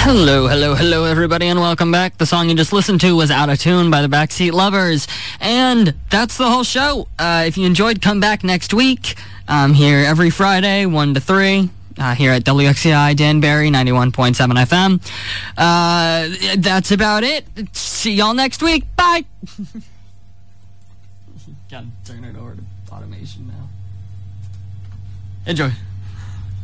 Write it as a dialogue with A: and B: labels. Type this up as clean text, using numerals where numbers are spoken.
A: Hello, everybody, and welcome back. The song you just listened to was Out of Tune by the Backseat Lovers, and that's the whole show. If you enjoyed, come back next week. I'm here every Friday, 1 to 3, here at WXCI Danbury, 91.7 FM. That's about it. See y'all next week. Bye! Gotta turn it over to automation now. Enjoy.